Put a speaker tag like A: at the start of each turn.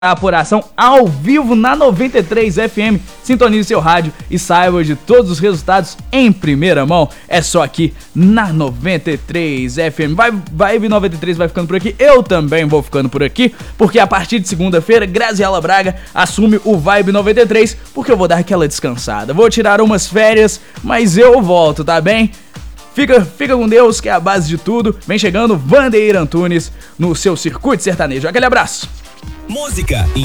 A: A apuração ao vivo na 93 FM. Sintonize seu rádio e saiba de todos os resultados em primeira mão. É só aqui na 93 FM. Vibe 93 vai ficando por aqui. Eu também vou ficando por aqui, porque a partir de segunda-feira, Graziela Braga assume o Vibe 93, porque eu vou dar aquela descansada. Vou tirar umas férias, mas eu volto, tá bem? Fica com Deus, que é a base de tudo. Vem chegando Vandeir Antunes no seu Circuito Sertanejo. Aquele abraço.
B: Música